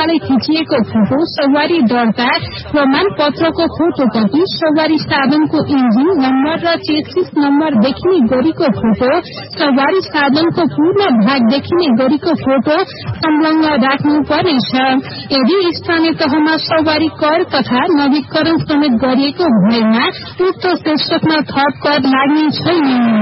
तत्कालै खिचिएको फोटो, सवारी दर्ता प्रमाण पत्रको फोटोकपी, सवारी साधनको इन्जिन नम्बर र चेसिस नम्बर देखिने गरीको फोटो, सवारी साधनको पूर्ण भाग देखिने गरीको फोटो संलग्न राख्नुपर्नेछ। यदि स्थानीय तहमा सवारी कर तथा नवीकरण समेत गरिएको भएमा उक्त शीर्षकमा थप कर लाग्ने छैन।